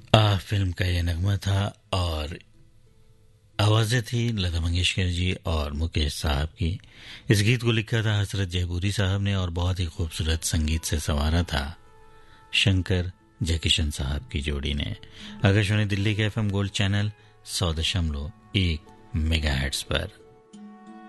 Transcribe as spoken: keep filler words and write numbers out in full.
आ, film का यह नगमा था और आवाज़ें थी लता मंगेशकर जी और मुकेश साहब की। इस गीत को लिखा था हसरत जयपुरी साहब ने और बहुत ही खूबसूरत संगीत से संवारा था शंकर जयकिशन साहब की जोड़ी ने। आकाशवाणी दिल्ली के एफएम गोल्ड चैनल सौ दशमलव एक मेगाहर्ट्ज पर